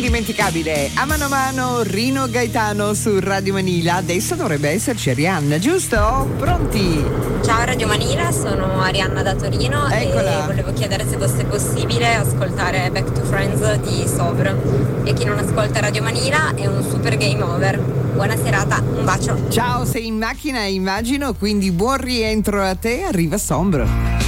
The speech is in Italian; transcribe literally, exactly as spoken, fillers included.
indimenticabile a mano a mano Rino Gaetano su Radio Manila. Adesso dovrebbe esserci Arianna, giusto? Pronti? Ciao Radio Manila, sono Arianna da Torino. Eccola. E volevo chiedere se fosse possibile ascoltare Back to Friends di Sovr. E chi non ascolta Radio Manila è un super game over. Buona serata, un bacio. Ciao, sei in macchina immagino, quindi buon rientro a te, arriva Sombra.